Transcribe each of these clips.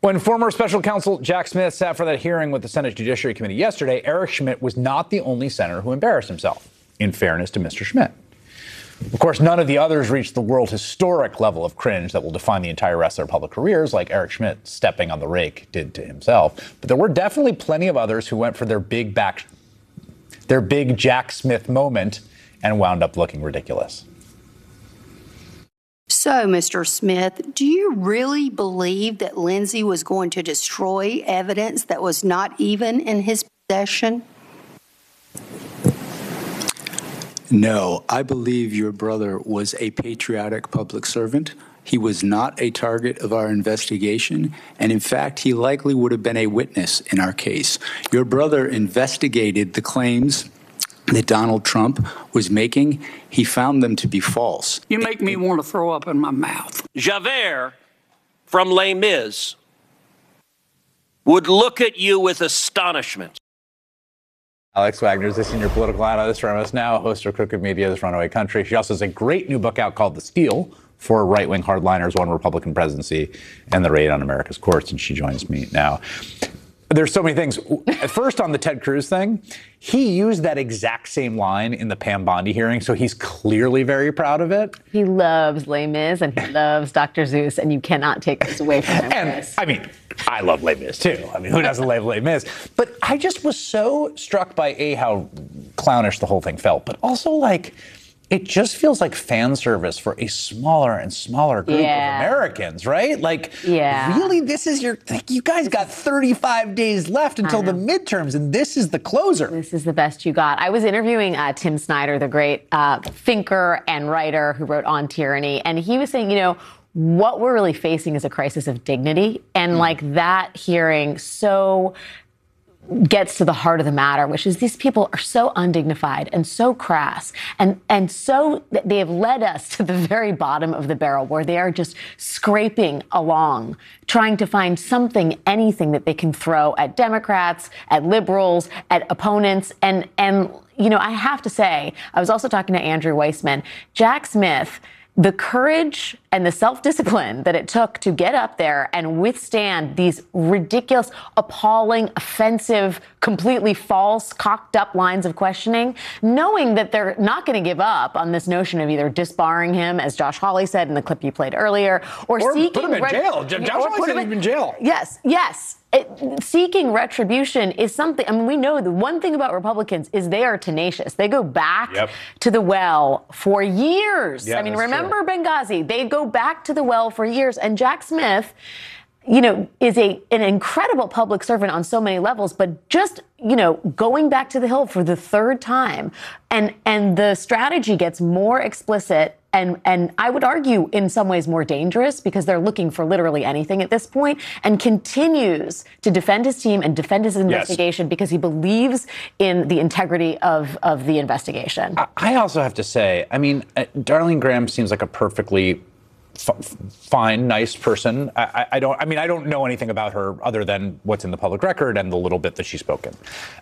When former special counsel Jack Smith sat for that hearing with the Senate Judiciary Committee yesterday, Eric Schmidt was not the only senator who embarrassed himself, in fairness to Mr. Schmidt. Of course, none of the others reached the world historic level of cringe that will define the entire rest of their public careers, like Eric Schmidt stepping on the rake did to himself. But there were definitely plenty of others who went for their big Jack Smith moment and wound up looking ridiculous. So, Mr. Smith, do you really believe that Lindsey was going to destroy evidence that was not even in his possession? No, I believe your brother was a patriotic public servant. He was not a target of our investigation, and in fact, he likely would have been a witness in our case. Your brother investigated the claims that Donald Trump was making. He found them to be false. You make me want to throw up in my mouth. Javert from Les Mis would look at you with astonishment. Alex Wagner is a senior political analyst for MS Now, host of Crooked Media's Runaway Country. She also has a great new book out called The Steal: Four Right-Wing Hardliners, One Republican Presidency, and the Raid on America's Courts. And she joins me now. There's so many things. At first, on the Ted Cruz thing, he used that exact same line in the Pam Bondi hearing, so he's clearly very proud of it. He loves Les Mis and he loves Dr. Seuss, and you cannot take this away from him. And, I mean, I love Les Mis, too. I mean, who doesn't love Les Mis? But I just was so struck by, A, how clownish the whole thing felt, but also, like, it just feels like fan service for a smaller and smaller group of Americans, right? Like, really, this is you guys got 35 days left until the midterms, and this is the closer. This is the best you got. I was interviewing Tim Snyder, the great thinker and writer who wrote On Tyranny, and he was saying, you know, what we're really facing is a crisis of dignity, and like that hearing so gets to the heart of the matter, which is these people are so undignified and so crass and so they have led us to the very bottom of the barrel where they are just scraping along, trying to find something, anything that they can throw at Democrats, at liberals, at opponents. And you know, I have to say, I was also talking to Andrew Weissman, Jack Smith, the courage and the self-discipline that it took to get up there and withstand these ridiculous, appalling, offensive, completely false, cocked up lines of questioning, knowing that they're not going to give up on this notion of either disbarring him, as Josh Hawley said in the clip you played earlier, or seeking put him in jail. Josh Hawley said he's in jail. Yes. Seeking retribution is something, I mean, we know the one thing about Republicans is they are tenacious. They go back to the well for years. I mean, remember Benghazi? They go back to the well for years. And Jack Smith, you know, is an incredible public servant on so many levels, but just, you know, going back to the Hill for the third time, and the strategy gets more explicit and I would argue in some ways more dangerous because they're looking for literally anything at this point, and continues to defend his team and defend his investigation because he believes in the integrity of the investigation. I also have to say, I mean, Darlene Graham seems like a perfectly fine, nice person. I don't know anything about her other than what's in the public record and the little bit that she's spoken.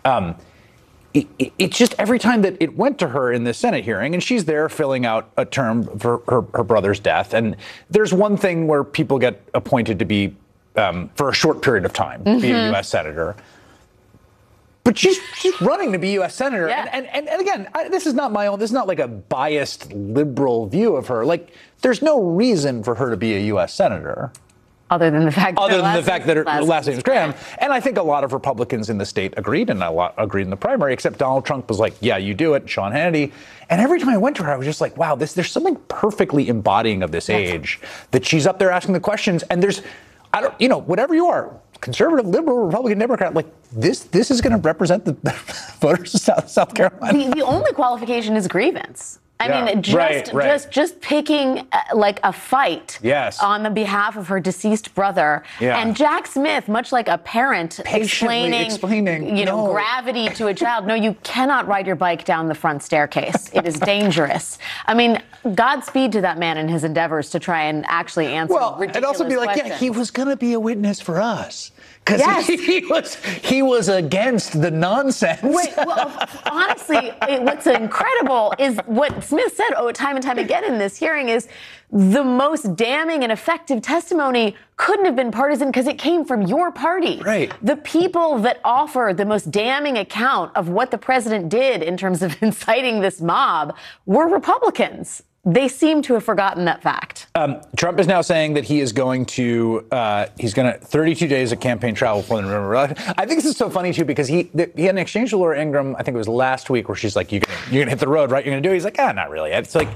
It's just every time that it went to her in the Senate hearing, and she's there filling out a term for her brother's death. And there's one thing where people get appointed to be, for a short period of time, be a U.S. senator. But she's running to be U.S. senator. And again, this is not like a biased liberal view of her. Like, there's no reason for her to be a U.S. senator. Other than the fact that her last name is Graham. And I think a lot of Republicans in the state agreed, and a lot agreed in the primary, except Donald Trump was like, yeah, you do it, Sean Hannity. And every time I went to her, I was just like, wow, there's something perfectly embodying of this age, that she's up there asking the questions. And there's, whatever you are, conservative, liberal, Republican, Democrat, like this is going to represent the voters of South Carolina. The only qualification is grievance. I mean, just picking like a fight on the behalf of her deceased brother. And Jack Smith, much like a parent explaining gravity to a child. No, you cannot ride your bike down the front staircase. It is dangerous. I mean, Godspeed to that man in his endeavors to try and actually answer ridiculous and also be like, questions. yeah, he was going to be a witness for us. Because he was against the nonsense. Wait, well, honestly, what's incredible is what Smith said time and time again in this hearing is the most damning and effective testimony couldn't have been partisan because it came from your party. Right. The people that offer the most damning account of what the president did in terms of inciting this mob were Republicans. They seem to have forgotten that fact. Trump is now saying that he is going to 32 days of campaign travel for the November election. I think this is so funny, too, because he had an exchange with Laura Ingraham, I think it was last week, where she's like, you're going to hit the road, right? You're going to do it? He's like, not really. It's like,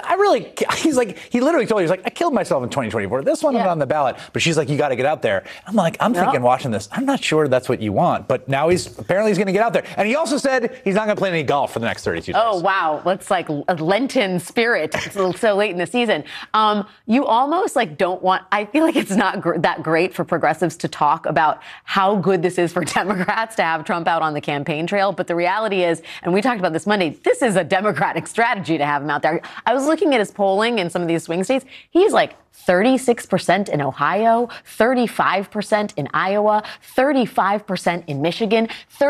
he literally told her, he's like, I killed myself in 2024. This one is on the ballot. But she's like, you got to get out there. I'm thinking, watching this, I'm not sure that's what you want. But now he's going to get out there. And he also said he's not going to play any golf for the next 32 days. Oh, wow. That's like a Lenten spirit. It's so late in the season. You almost don't want, I feel like it's not that great for progressives to talk about how good this is for Democrats to have Trump out on the campaign trail. But the reality is, and we talked about this Monday, this is a Democratic strategy to have him out there. I was looking at his polling in some of these swing states. He's 36% in Ohio, 35% in Iowa, 35% in Michigan,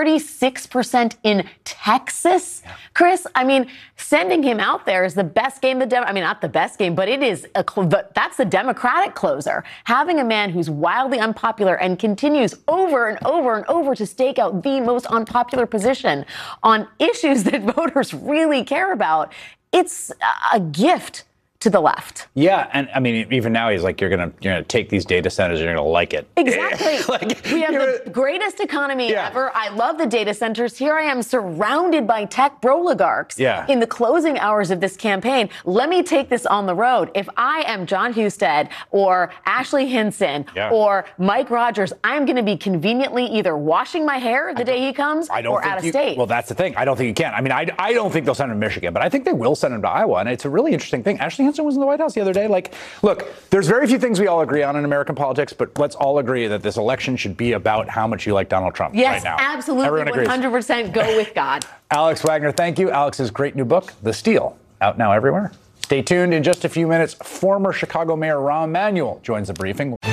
36% in Texas. Yeah. Chris, sending him out there is the best game. Not the best game, but it is that's the Democratic closer. Having a man who's wildly unpopular and continues over and over and over to stake out the most unpopular position on issues that voters really care about, it's a gift to the left. Yeah, and even now he's like, you're gonna take these data centers, you're gonna like it. Exactly. We have the greatest economy ever. I love the data centers. Here I am surrounded by tech oligarchs in the closing hours of this campaign. Let me take this on the road. If I am John Husted or Ashley Hinson or Mike Rogers, I'm gonna be conveniently either washing my hair the day he comes or out of state. Well, that's the thing. I don't think you can. I don't think they'll send him to Michigan, but I think they will send him to Iowa, and it's a really interesting thing. Ashley Hinson was in the White House the other day. Look, there's very few things we all agree on in American politics, but let's all agree that this election should be about how much you like Donald Trump right now. Yes, absolutely. 100% go with God. Alex Wagner, thank you. Alex's great new book, The Steal, out now everywhere. Stay tuned. In just a few minutes, former Chicago Mayor Rahm Emanuel joins the briefing.